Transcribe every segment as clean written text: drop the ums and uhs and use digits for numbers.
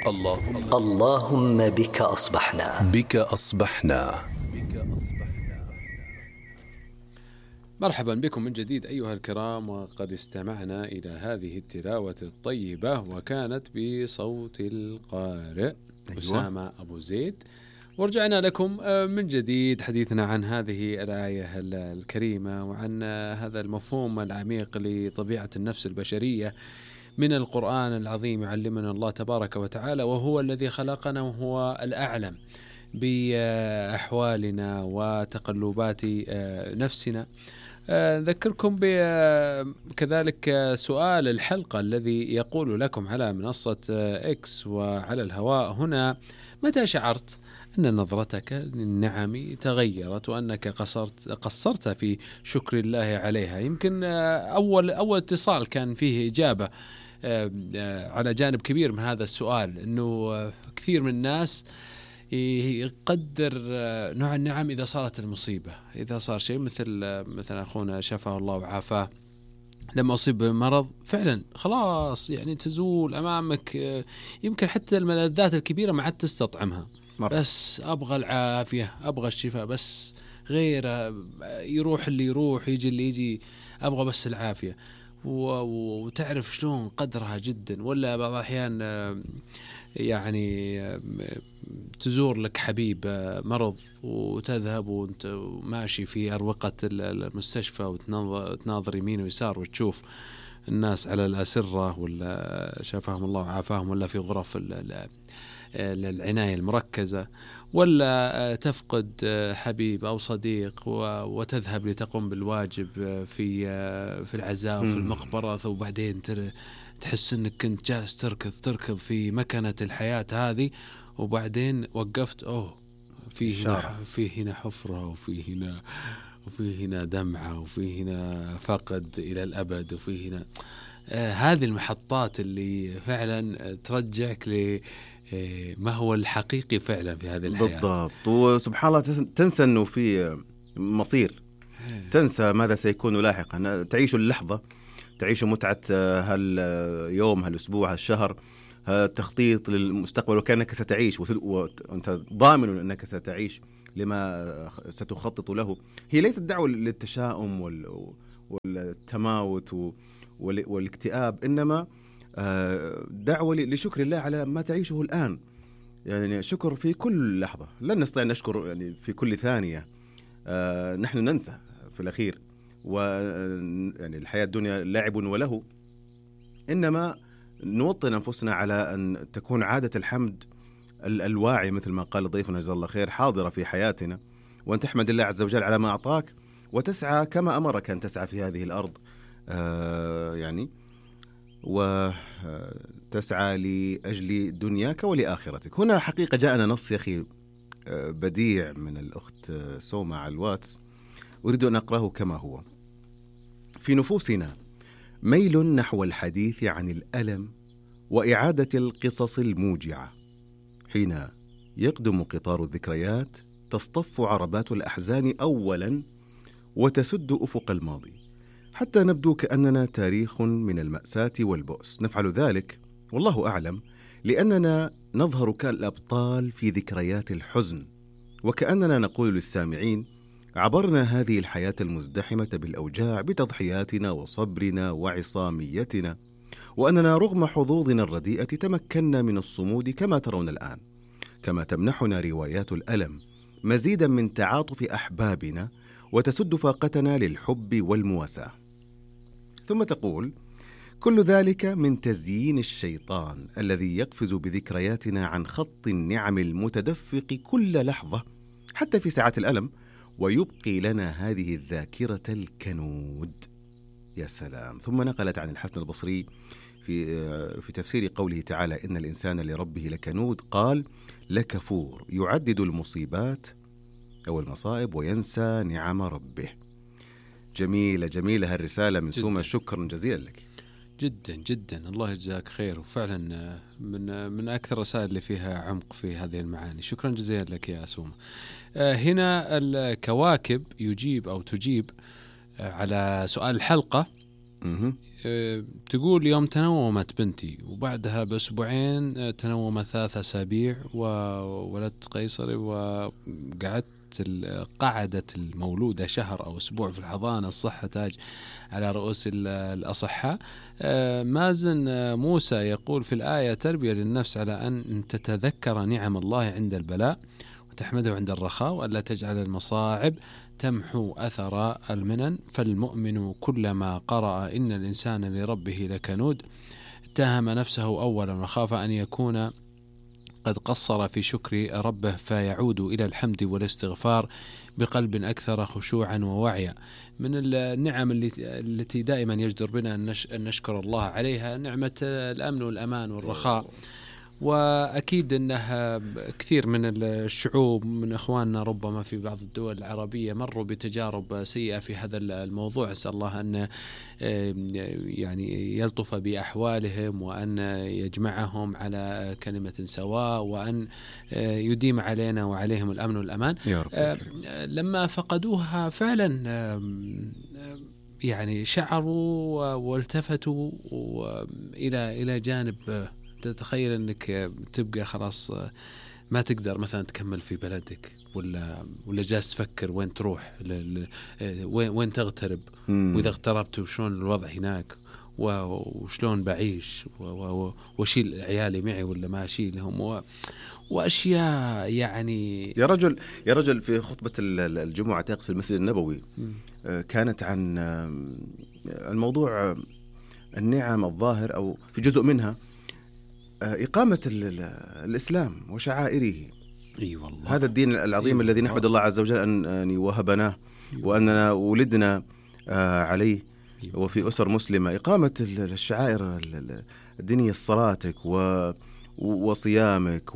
اللهم بك أصبحنا. مرحبا بكم من جديد أيها الكرام، وقد استمعنا إلى هذه التلاوة الطيبة وكانت بصوت القارئ أسامة أبو زيد. ورجعنا لكم من جديد حديثنا عن هذه الآية الكريمة وعن هذا المفهوم العميق لطبيعة النفس البشرية من القرآن العظيم. يعلمنا الله تبارك وتعالى وهو الذي خلقنا وهو الأعلم بأحوالنا وتقلبات نفسنا. أذكركم كذلك سؤال الحلقة الذي يقول لكم على منصة إكس وعلى الهواء هنا: متى شعرت أن نظرتك للنعم تغيرت وأنك قصرت في شكر الله عليها؟ يمكن أول اتصال كان فيه إجابة على جانب كبير من هذا السؤال، أنه كثير من الناس يقدر نوع النعم إذا صارت المصيبة، إذا صار شيء مثل أخونا شفاه الله وعافاه لما أصيب بمرض فعلا خلاص يعني تزول أمامك، يمكن حتى الملذات الكبيرة ما عاد تستطعمها، بس أبغى العافية، أبغى الشفاء، بس غير يروح اللي يروح يجي اللي يجي، أبغى بس العافية. وتعرف شلون قدرها جدا. ولا بعض الأحيان يعني تزور لك حبيب مرض وتذهب وانت ماشي في أروقة المستشفى وتناظر يمين ويسار وتشوف الناس على الأسرة ولا شافهم الله وعافاهم، ولا في غرف العناية المركزة، ولا تفقد حبيب أو صديق وتذهب لتقوم بالواجب في العزاء وفي المقبرة، وبعدين تحس أنك كنت جالس تركض في مكنة الحياة هذه، وبعدين وقفت في هنا حفرة وفي هنا دمعة وفي هنا فقد إلى الأبد وفي هنا هذه المحطات اللي فعلا ترجعك ما هو الحقيقي فعلا في هذه الحياة. بالضبط. وسبحان الله تنسى أنه في مصير، تنسى ماذا سيكون لاحقا، تعيش اللحظة، تعيش متعة هاليوم، هالأسبوع، هالشهر، التخطيط للمستقبل وكأنك ستعيش وأنت ضامن أنك ستعيش لما ستخطط له. هي ليست دعوة للتشاؤم والتماوت والاكتئاب، إنما دعوة لشكر الله على ما تعيشه الآن. يعني شكر في كل لحظة، لن نستطيع أن نشكر يعني في كل ثانية، نحن ننسى في الأخير، يعني الحياة الدنيا لعب وله، إنما نوطن أنفسنا على أن تكون عادة الحمد الواعي مثل ما قال ضيفنا جزاه الله خير حاضرة في حياتنا، وأن تحمد الله عز وجل على ما أعطاك وتسعى كما أمرك أن تسعى في هذه الأرض، يعني وتسعى لأجل دنياك ولآخرتك. هنا حقيقة جاءنا نص يا أخي بديع من الأخت سومة على الواتس، أريد أن أقرأه كما هو: في نفوسنا ميل نحو الحديث عن الألم وإعادة القصص الموجعة، حين يقدم قطار الذكريات تصطف عربات الأحزان أولا وتسد أفق الماضي، حتى نبدو كأننا تاريخ من المأساة والبؤس. نفعل ذلك والله أعلم لأننا نظهر كالأبطال في ذكريات الحزن، وكأننا نقول للسامعين: عبرنا هذه الحياة المزدحمة بالأوجاع بتضحياتنا وصبرنا وعصاميتنا، وأننا رغم حظوظنا الرديئة تمكنا من الصمود كما ترون الآن، كما تمنحنا روايات الألم مزيدا من تعاطف أحبابنا وتسد فاقتنا للحب والمواساة. ثم تقول: كل ذلك من تزيين الشيطان الذي يقفز بذكرياتنا عن خط النعم المتدفق كل لحظة حتى في ساعات الألم، ويبقي لنا هذه الذاكرة الكنود. يا سلام. ثم نقلت عن الحسن البصري في تفسير قوله تعالى: إن الإنسان لربه لكنود، قال: لكفور يعدد المصيبات أو المصائب وينسى نعم ربه. جميلة هالرسالة من سومة، شكرا جزيلا لك. جدا جدا، الله يجزاك خير، وفعلا من أكثر الرسائل اللي فيها عمق في هذه المعاني. شكرا جزيلا لك يا سومة. هنا الكواكب يجيب أو تجيب على سؤال الحلقة تقول يوم تنومت بنتي وبعدها بأسبوعين تنومت 3 أسابيع وولدت قيصري، قعدت المولودة شهر أو أسبوع في الحضانة، الصحة تاج على رؤوس الأصحاء. مازن موسى يقول في الآية: تربية للنفس على أن تتذكر نعم الله عند البلاء وتحمده عند الرخاء، وألا تجعل المصاعب تمحو أثر المنن، فالمؤمن كلما قرأ إن الإنسان لربه لكنود اتهم نفسه أولا وخاف أن يكون قد قصر في شكر ربه، فيعود إلى الحمد والاستغفار بقلب أكثر خشوعا ووعيا. من النعم التي دائما يجدر بنا أن نشكر الله عليها نعمة الأمن والأمان والرخاء. وأكيد أنها كثير من الشعوب من إخواننا ربما في بعض الدول العربية مروا بتجارب سيئة في هذا الموضوع. أسأل الله أن يعني يلطف بأحوالهم وأن يجمعهم على كلمة سواء، وأن يديم علينا وعليهم الأمن والأمان يا رب. لما فقدوها فعلا يعني شعروا والتفتوا إلى جانب. تتخيل أنك تبقى خلاص ما تقدر مثلا تكمل في بلدك، ولا جالس تفكر وين تروح، وين تغترب، وإذا اغتربت وشلون الوضع هناك، وشلون بعيش، وشيل عيالي معي ولا ما أشيلهم، وأشياء يعني. يا رجل في خطبة الجمعة أعتقد في المسجد النبوي كانت عن الموضوع النعم الظاهر، أو في جزء منها إقامة الإسلام وشعائره. والله. هذا الدين العظيم الذي نحمد الله عز وجل أن وهبناه وأننا ولدنا عليه وفي أسر مسلمة. إقامة الشعائر الدينية، صلاتك وصيامك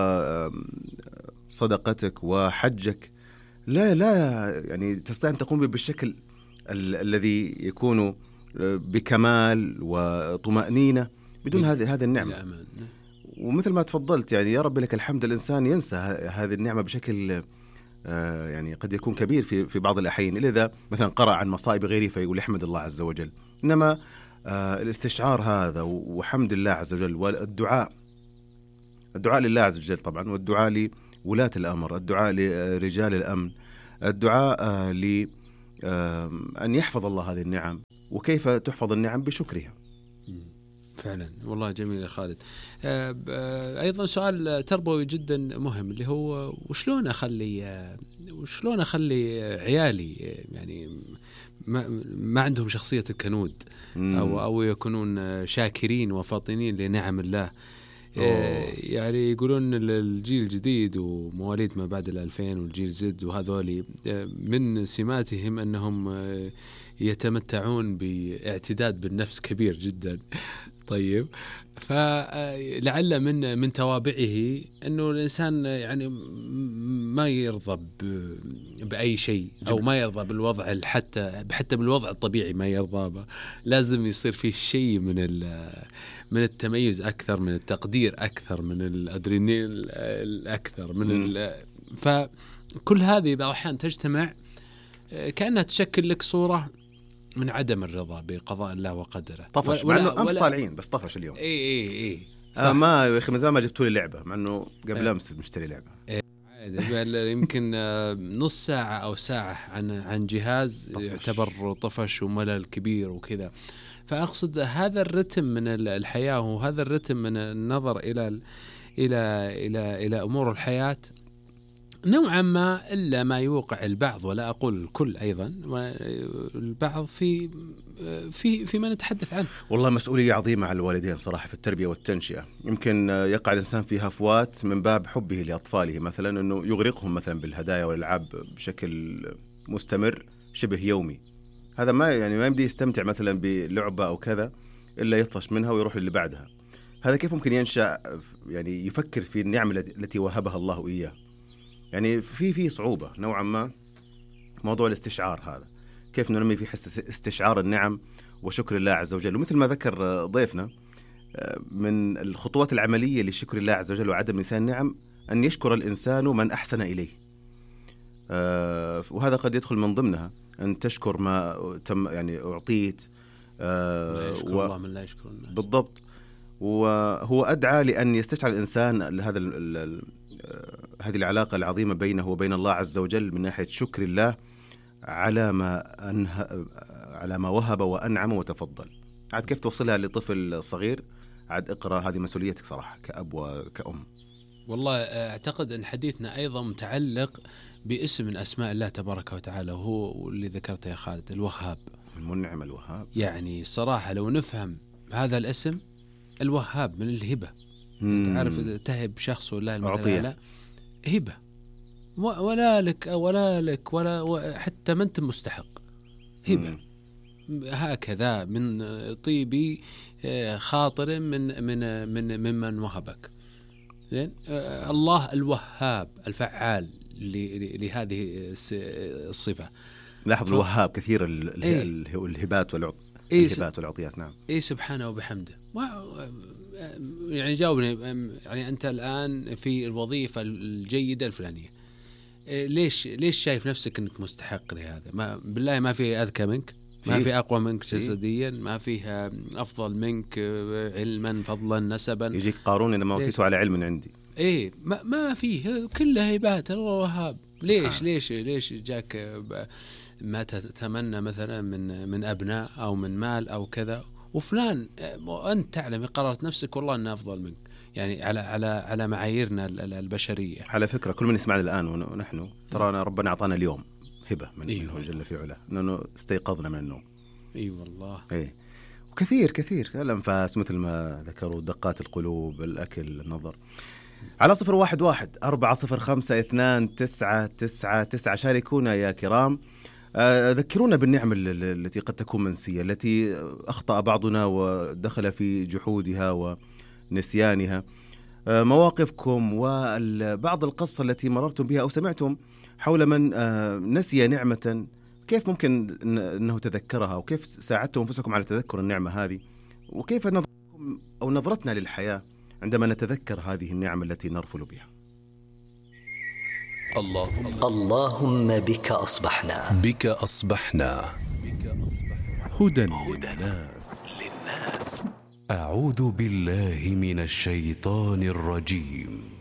وصدقتك وحجك، لا يعني تستطيع أن تقوم بالشكل الذي يكون بكمال وطمأنينة بدون هذه النعمة. ومثل ما تفضلت يعني يا رب لك الحمد، الإنسان ينسى هذه النعمة بشكل يعني قد يكون كبير في بعض الأحيان، إلا إذا مثلا قرأ عن مصائب غيره فيقول يحمد الله عز وجل. إنما الاستشعار هذا وحمد الله عز وجل، والدعاء لله عز وجل طبعا، والدعاء لولاة الأمر، الدعاء لرجال الأمن، الدعاء أن يحفظ الله هذه النعم. وكيف تحفظ النعم؟ بشكرها. فعلا والله جميل يا خالد. أيضا سؤال تربوي جدا مهم اللي هو وشلون أخلي عيالي يعني ما عندهم شخصية الكنود أو يكونون شاكرين وفاطنين لنعم الله. يعني يقولون الجيل الجديد ومواليد ما بعد 2000 والجيل زد وهذولي من سماتهم أنهم يتمتعون باعتداد بالنفس كبير جدا. طيب، فلعل من توابعه أنه الإنسان يعني ما يرضى بأي شيء، أو ما يرضى بالوضع حتى بالوضع الطبيعي ما يرضى. لازم يصير فيه شيء من التميز أكثر، من التقدير أكثر، من الأدرينالين الأكثر، فكل هذه بعض الأحيان تجتمع كأنها تشكل لك صورة من عدم الرضا بقضاء الله وقدره. طفش مع انه امس طالعين بس طفش اليوم. اي ما يا اخي من زمان ما جبتوا لي لعبه، مع انه قبل امس مشتري لعبه. يمكن نص ساعه او ساعه عن جهاز طفش. يعتبر طفش وملل كبير وكذا. فاقصد هذا الرتم من الحياه، وهذا الرتم من النظر الى امور الحياه نوعا ما، إلا ما يوقع البعض، ولا أقول الكل أيضا، البعض في ما نتحدث عنه. والله مسؤولية عظيمة على الوالدين صراحة في التربية والتنشئة. يمكن يقع الإنسان في هفوات من باب حبه لأطفاله، مثلا أنه يغرقهم مثلا بالهدايا والألعاب بشكل مستمر شبه يومي. هذا ما يمدي يستمتع مثلا بلعبة أو كذا إلا يطفش منها ويروح للي بعدها. هذا كيف ممكن ينشأ يعني يفكر في النعمة التي وهبها الله إياه؟ يعني في صعوبة نوعا ما موضوع الاستشعار هذا، كيف ننمي في حس استشعار النعم وشكر الله عز وجل. ومثل ما ذكر ضيفنا من الخطوات العملية لشكر الله عز وجل وعدم نسيان النعم أن يشكر الإنسان من أحسن إليه، وهذا قد يدخل من ضمنها أن تشكر ما يعني أعطيت، لا يشكر الله من لا يشكر الناس. بالضبط. وهو أدعى لأن يستشعر الإنسان هذا هذه العلاقة العظيمة بينه وبين الله عز وجل من ناحية شكر الله على ما وهب وأنعم وتفضل. عاد كيف توصلها لطفل صغير؟ عاد اقرأ، هذه مسؤوليتك صراحة كأب وكأم. والله أعتقد أن حديثنا أيضا متعلق باسم من أسماء الله تبارك وتعالى، هو اللي ذكرته يا خالد، الوهاب، المنعم الوهاب. يعني صراحة لو نفهم هذا الاسم الوهاب من الهبة، تعرف تهب شخص ولا المثل هبة، ولا لك ولا حتى ما أنت مستحق، هبة هكذا من طيب خاطر ممن وهبك. زين. الله الوهاب الفعال لهذه الصفة. لاحظ الوهاب كثير الهبات والعطيات. نعم. سبحانه وبحمده. يعني جاوبني، يعني أنت الآن في الوظيفة الجيدة الفلانية، ليش شايف نفسك أنك مستحق لهذا؟ بالله ما في أذكى منك، ما في أقوى منك جسديا، ما فيها أفضل منك علما فضلا نسبا. يجيك قارون إنما أوتيته على علم عندي. ما فيه، كلها هبات الوهاب. ليش جاك ما تتمنى مثلا من أبناء أو من مال أو كذا، وفلان أنت تعلم قررت نفسك والله أنه أفضل منك، يعني على معاييرنا البشرية. على فكرة كل من يسمعنا الآن ونحن ترانا ربنا أعطانا اليوم هبة منه جل في علاه، أنه استيقظنا من النوم. والله. وكثير الأنفاس مثل ما ذكروا، دقات القلوب، الأكل، النظر. على 011-405-299-9 شاركونا يا كرام. ذكرونا بالنعم التي قد تكون منسية، التي أخطأ بعضنا ودخل في جحودها ونسيانها. مواقفكم وبعض القصة التي مررتم بها أو سمعتم حول من نسي نعمة، كيف ممكن أنه تذكرها، وكيف ساعدتم أنفسكم على تذكر النعمة هذه، وكيف نظرتكم أو نظرتنا للحياة عندما نتذكر هذه النعمة التي نرفل بها. اللهم بك أصبحنا هدى للناس. أعوذ بالله من الشيطان الرجيم.